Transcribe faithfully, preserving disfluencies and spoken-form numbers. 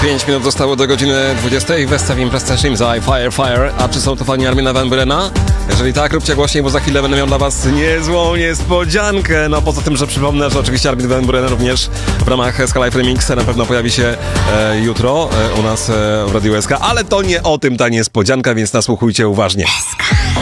pięć minut zostało do godziny dwudziestej. Westaw Imprez Shimza i Fire Fire. A czy są to fani Armina van Burena? Jeżeli tak, róbcie głośniej, bo za chwilę będę miał dla was niezłą niespodziankę. No poza tym, że przypomnę, że oczywiście Armin van Buren również w ramach S K Live Remix na pewno pojawi się e, jutro e, u nas e, w Radiu S K. Ale to nie o tym ta niespodzianka, więc nasłuchujcie uważnie. S K.